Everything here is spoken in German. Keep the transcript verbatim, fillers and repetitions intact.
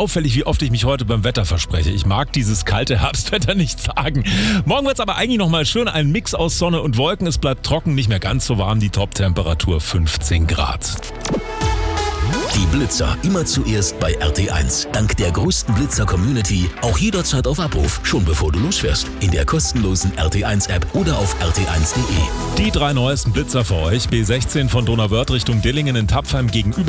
auffällig, wie oft ich mich heute beim Wetter verspreche. Ich mag dieses kalte Herbstwetter nicht sagen. Morgen wird es aber eigentlich nochmal schön. Ein Mix aus Sonne und Wolken. Es bleibt trocken, nicht mehr ganz so warm. Die Top-Temperatur fünfzehn Grad. Die Blitzer immer zuerst bei R T eins. Dank der größten Blitzer-Community auch jederzeit auf Abruf, schon bevor du losfährst. In der kostenlosen R T eins App oder auf r t eins punkt d e. Die drei neuesten Blitzer für euch. B sechzehn von Donauwörth Richtung Dillingen in Tapfheim gegenüber.